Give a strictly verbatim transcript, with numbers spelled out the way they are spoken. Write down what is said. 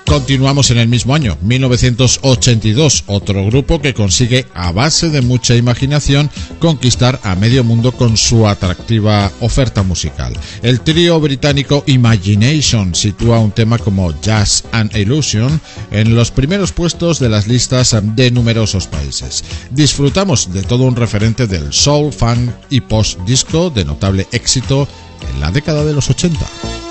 Continuamos en el mismo año, mil novecientos ochenta y dos, otro grupo que consigue, a base de mucha imaginación, conquistar a medio mundo con su atractiva oferta musical. El trío británico Imagination sitúa un tema como Just an Illusion en los primeros puestos de las listas de numerosos países. Disfrutamos de todo un referente del soul, funk y post-disco de notable éxito en la década de los ochenta.